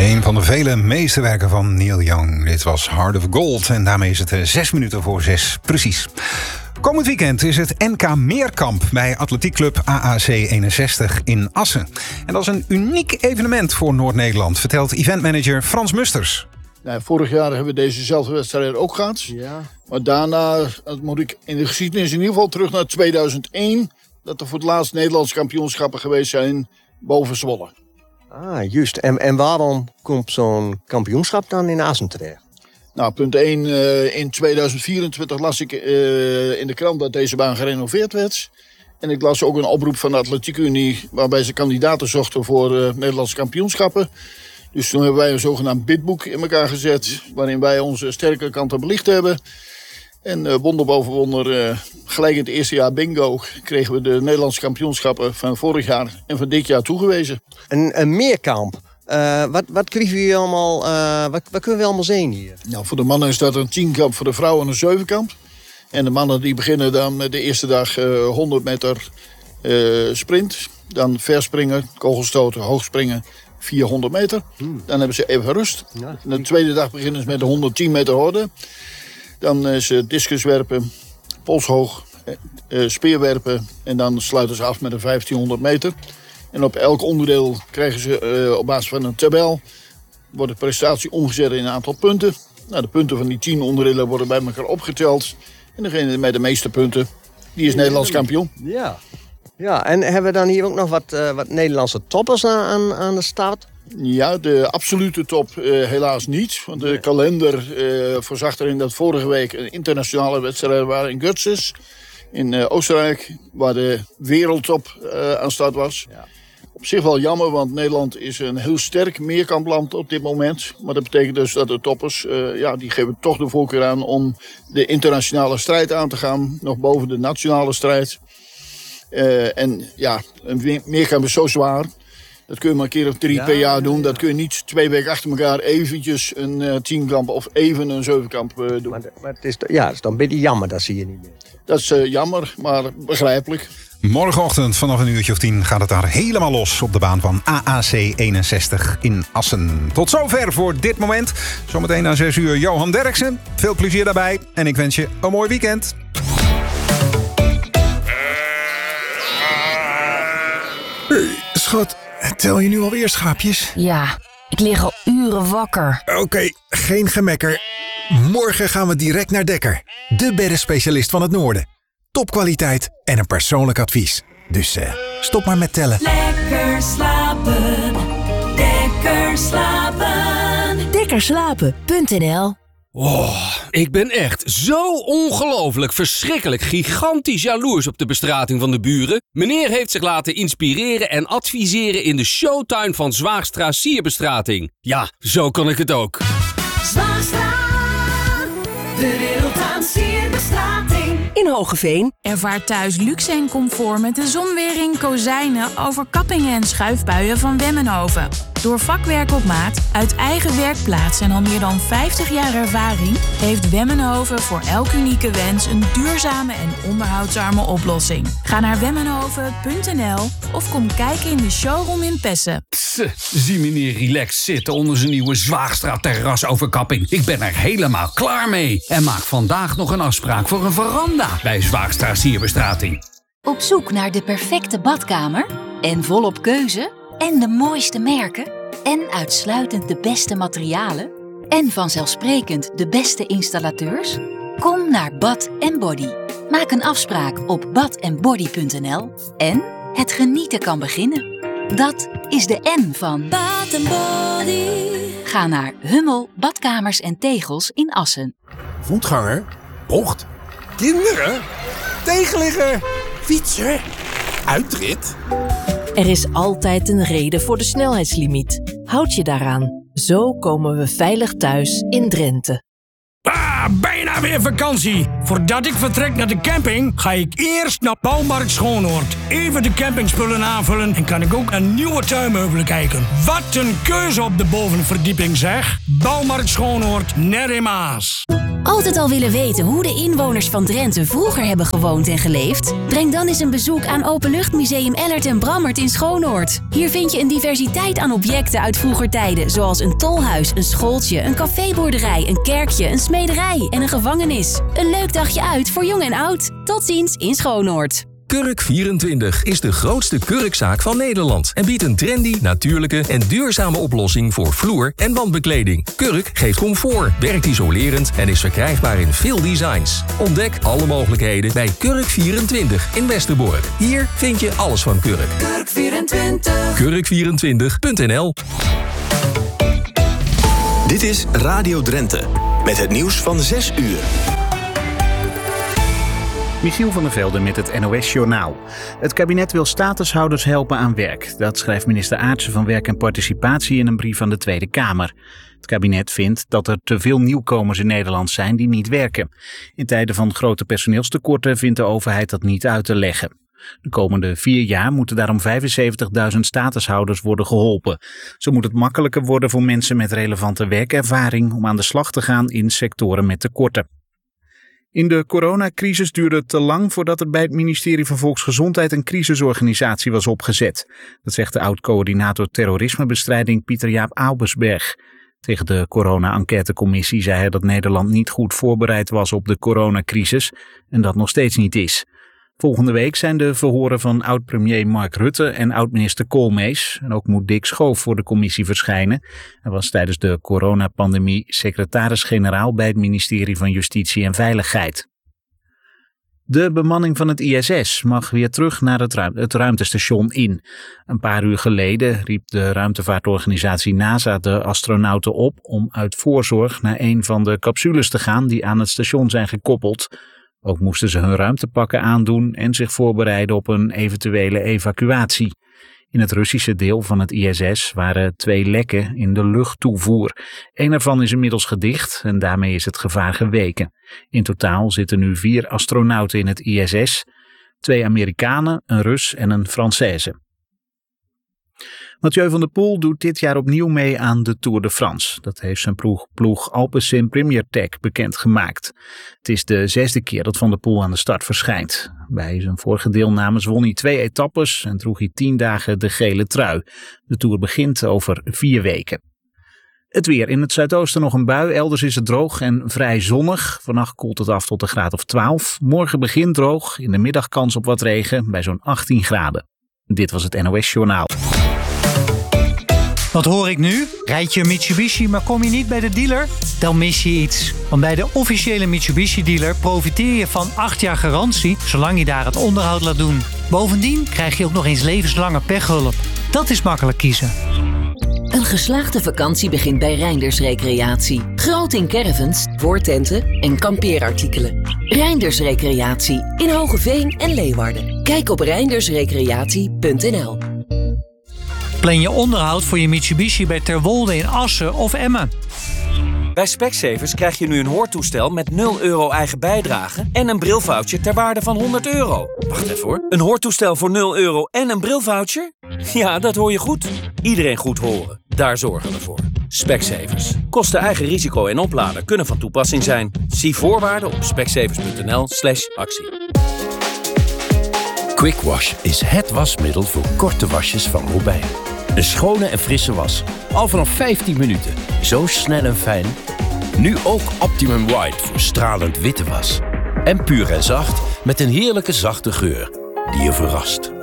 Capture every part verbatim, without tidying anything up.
Een van de vele meesterwerken van Neil Young. Dit was Heart of Gold en daarmee is het zes minuten voor zes precies. Komend weekend is het N K Meerkamp bij atletiekclub A A C eenenzestig in Assen. En dat is een uniek evenement voor Noord-Nederland, vertelt eventmanager Frans Musters. Nou, vorig jaar hebben we dezezelfde wedstrijd ook gehad. Ja. Maar daarna, dat moet ik in de geschiedenis in ieder geval terug naar tweeduizend één... dat er voor het laatst Nederlandse kampioenschappen geweest zijn boven Zwolle. Ah, juist. En, en waarom komt zo'n kampioenschap dan in Assen terecht? Nou, punt één. Uh, in tweeduizend vierentwintig las ik uh, in de krant dat deze baan gerenoveerd werd. En ik las ook een oproep van de Atletiek Unie waarbij ze kandidaten zochten voor uh, Nederlandse kampioenschappen. Dus toen hebben wij een zogenaamd bidboek in elkaar gezet, waarin wij onze sterke kanten belicht hebben. En uh, wonder boven wonder, uh, gelijk in het eerste jaar bingo, kregen we de Nederlandse kampioenschappen van vorig jaar en van dit jaar toegewezen. Een, een meerkamp. Uh, wat, wat, krijgen we allemaal, uh, wat, wat kunnen we allemaal zien hier? Nou, voor de mannen is dat een tienkamp, voor de vrouwen een zevenkamp. En de mannen die beginnen dan de eerste dag uh, honderd meter uh, sprint. Dan verspringen, kogelstoten, hoogspringen, vierhonderd meter. Hmm. Dan hebben ze even rust. Ja. De tweede dag beginnen ze met de honderdtien meter horde. Dan is het discuswerpen, polshoog, uh, speerwerpen. En dan sluiten ze af met een vijftienhonderd meter. En op elk onderdeel krijgen ze uh, op basis van een tabel, wordt de prestatie omgezet in een aantal punten. Nou, de punten van die tien onderdelen worden bij elkaar opgeteld. En degene met de meeste punten, die is Nederlands kampioen. Ja, ja, en hebben we dan hier ook nog wat, uh, wat Nederlandse toppers aan, aan de start? Ja, de absolute top uh, helaas niet. Want de kalender uh, voorzag erin dat vorige week een internationale wedstrijd waren in Götzis. In uh, Oostenrijk, waar de wereldtop uh, aan start was. Ja. Op zich wel jammer, want Nederland is een heel sterk meerkampland op dit moment. Maar dat betekent dus dat de toppers, uh, ja, die geven toch de voorkeur aan om de internationale strijd aan te gaan. Nog boven de nationale strijd. Uh, en ja, een meerkamp is zo zwaar. Dat kun je maar een keer of drie ja, per jaar doen. Ja, ja. Dat kun je niet twee weken achter elkaar eventjes een uh, tienkamp of even een zevenkamp uh, doen. Maar, maar het is, ja, het is dan een beetje jammer, dat zie je niet meer. Dat is uh, jammer, maar begrijpelijk. Morgenochtend vanaf een uurtje of tien gaat het daar helemaal los op de baan van A A C eenenzestig in Assen. Tot zover voor dit moment. Zometeen na zes uur Johan Derksen. Veel plezier daarbij en ik wens je een mooi weekend. Hey, schat, tel je nu alweer schaapjes? Ja, ik lig al uren wakker. Oké, okay, geen gemekker. Morgen gaan we direct naar Dekker. De beddenspecialist van het Noorden. Topkwaliteit en een persoonlijk advies. Dus uh, stop maar met tellen. Lekker slapen. Lekker slapen. Dekkerslapen punt n l. Oh, ik ben echt zo ongelooflijk, verschrikkelijk, gigantisch jaloers op de bestrating van de buren. Meneer heeft zich laten inspireren en adviseren in de showtuin van Zwaagstra Sierbestrating. Ja, zo kan ik het ook. Zwaagstra, de wereld aan sierbestrating. In Hoogeveen. Ervaar thuis luxe en comfort met de zonwering, kozijnen, overkappingen en schuifbuien van Wemmenhoven. Door vakwerk op maat, uit eigen werkplaats en al meer dan vijftig jaar ervaring heeft Wemmenhoven voor elk unieke wens een duurzame en onderhoudsarme oplossing. Ga naar wemmenhoven punt n l of kom kijken in de showroom in Pessen. Pss, zie meneer relaxed zitten onder zijn nieuwe Zwaagstra terrasoverkapping. Ik ben er helemaal klaar mee en maak vandaag nog een afspraak voor een veranda bij Zwaagstra Sierbestrating. Op zoek naar de perfecte badkamer en volop keuze en de mooiste merken en uitsluitend de beste materialen en vanzelfsprekend de beste installateurs? Kom naar Bad en Body. Maak een afspraak op bad en body punt n l en het genieten kan beginnen. Dat is de N van Bad and Body. Ga naar Hummel Badkamers en Tegels in Assen. Voetganger, bocht, kinderen, tegenligger, fietser, uitrit. Er is altijd een reden voor de snelheidslimiet. Houd je daaraan. Zo komen we veilig thuis in Drenthe. Ah, bijna weer vakantie. Voordat ik vertrek naar de camping, ga ik eerst naar Bouwmarkt Schoonoord. Even de campingspullen aanvullen en kan ik ook naar nieuwe tuinmeubelen kijken. Wat een keuze op de bovenverdieping zeg. Bouwmarkt Schoonoord, Ner in Maas. Altijd al willen weten hoe de inwoners van Drenthe vroeger hebben gewoond en geleefd? Breng dan eens een bezoek aan Openluchtmuseum Ellert en Brammert in Schoonoord. Hier vind je een diversiteit aan objecten uit vroeger tijden, zoals een tolhuis, een schooltje, een caféboerderij, een kerkje, een smederij en een gevangenis. Een leuk dagje uit voor jong en oud. Tot ziens in Schoonoord. Kurk vierentwintig is de grootste kurkzaak van Nederland en biedt een trendy, natuurlijke en duurzame oplossing voor vloer- en wandbekleding. Kurk geeft comfort, werkt isolerend en is verkrijgbaar in veel designs. Ontdek alle mogelijkheden bij Kurk vierentwintig in Westerbork. Hier vind je alles van Kurk. Kurk vierentwintig. kurk vierentwintig punt n l. Dit is Radio Drenthe met het nieuws van zes uur. Michiel van der Velde met het N O S-journaal. Het kabinet wil statushouders helpen aan werk. Dat schrijft minister Aartsen van Werk en Participatie in een brief aan de Tweede Kamer. Het kabinet vindt dat er te veel nieuwkomers in Nederland zijn die niet werken. In tijden van grote personeelstekorten vindt de overheid dat niet uit te leggen. De komende vier jaar moeten daarom vijfenzeventigduizend statushouders worden geholpen. Zo moet het makkelijker worden voor mensen met relevante werkervaring om aan de slag te gaan in sectoren met tekorten. In de coronacrisis duurde het te lang voordat er bij het ministerie van Volksgezondheid een crisisorganisatie was opgezet. Dat zegt de oud-coördinator terrorismebestrijding Pieter-Jaap Albersberg. Tegen de corona-enquêtecommissie zei hij dat Nederland niet goed voorbereid was op de coronacrisis en dat nog steeds niet is. Volgende week zijn de verhoren van oud-premier Mark Rutte en oud-minister Koolmees. En ook moet Dick Schoof voor de commissie verschijnen. Hij was tijdens de coronapandemie secretaris-generaal bij het ministerie van Justitie en Veiligheid. De bemanning van het I S S mag weer terug naar het, ruim- het ruimtestation in. Een paar uur geleden riep de ruimtevaartorganisatie NASA de astronauten op om uit voorzorg naar een van de capsules te gaan die aan het station zijn gekoppeld. Ook moesten ze hun ruimtepakken aandoen en zich voorbereiden op een eventuele evacuatie. In het Russische deel van het I S S waren twee lekken in de luchttoevoer. Eén ervan is inmiddels gedicht en daarmee is het gevaar geweken. In totaal zitten nu vier astronauten in het I S S. Twee Amerikanen, een Rus en een Française. Mathieu van der Poel doet dit jaar opnieuw mee aan de Tour de France. Dat heeft zijn ploeg, ploeg Alpecin Premier Tech bekendgemaakt. Het is de zesde keer dat Van der Poel aan de start verschijnt. Bij zijn vorige deelnames won hij twee etappes en droeg hij tien dagen de gele trui. De Tour begint over vier weken. Het weer. In het zuidoosten nog een bui. Elders is het droog en vrij zonnig. Vannacht koelt het af tot een graad of twaalf. Morgen begint droog. In de middag kans op wat regen bij zo'n achttien graden. Dit was het N O S-journaal. Wat hoor ik nu? Rijd je een Mitsubishi, maar kom je niet bij de dealer? Dan mis je iets. Want bij de officiële Mitsubishi-dealer profiteer je van acht jaar garantie, zolang je daar het onderhoud laat doen. Bovendien krijg je ook nog eens levenslange pechhulp. Dat is makkelijk kiezen. Een geslaagde vakantie begint bij Reinders Recreatie. Groot in caravans, voortenten en kampeerartikelen. Reinders Recreatie in Hogeveen en Leeuwarden. Kijk op reindersrecreatie punt n l. Plan je onderhoud voor je Mitsubishi bij Terwolde in Assen of Emmen. Bij Specsavers krijg je nu een hoortoestel met nul euro eigen bijdrage en een brilvoucher ter waarde van honderd euro. Wacht even hoor. Een hoortoestel voor nul euro en een brilvoucher? Ja, dat hoor je goed. Iedereen goed horen. Daar zorgen we voor. Specsavers. Kosten eigen risico en oplader kunnen van toepassing zijn. Zie voorwaarden op specsavers punt n l slash actie. Quick Wash is het wasmiddel voor korte wasjes van Robijn. Een schone en frisse was. Al vanaf vijftien minuten. Zo snel en fijn. Nu ook Optimum White voor stralend witte was. En puur en zacht met een heerlijke zachte geur die je verrast.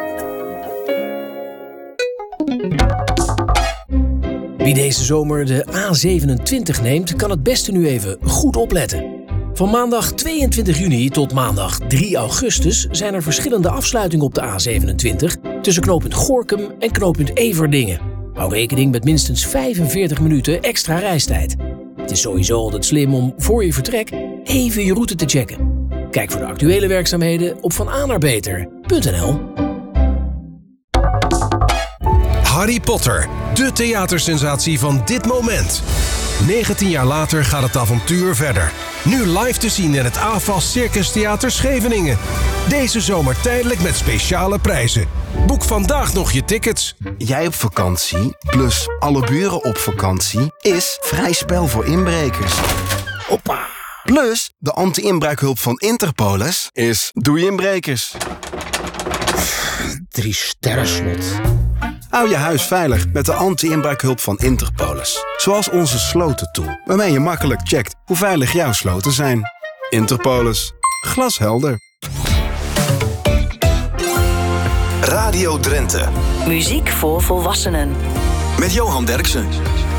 Wie deze zomer de A zevenentwintig neemt, kan het beste nu even goed opletten. Van maandag tweeëntwintig juni tot maandag drie augustus zijn er verschillende afsluitingen op de A zevenentwintig tussen knooppunt Gorinchem en knooppunt Everdingen. Hou rekening met minstens vijfenveertig minuten extra reistijd. Het is sowieso altijd slim om voor je vertrek even je route te checken. Kijk voor de actuele werkzaamheden op van a naar beter punt n l. Harry Potter, de theatersensatie van dit moment. negentien jaar later gaat het avontuur verder. Nu live te zien in het A F A S Circus Theater Scheveningen. Deze zomer tijdelijk met speciale prijzen. Boek vandaag nog je tickets. Jij op vakantie, plus alle buren op vakantie, is vrij spel voor inbrekers. Hoppa! Plus, de anti-inbraakhulp van Interpolis is doei inbrekers. Drie sterren slot. Hou je huis veilig met de anti-inbraakhulp van Interpolis. Zoals onze slotentool, waarmee je makkelijk checkt hoe veilig jouw sloten zijn. Interpolis. Glashelder. Radio Drenthe. Muziek voor volwassenen. Met Johan Derksen.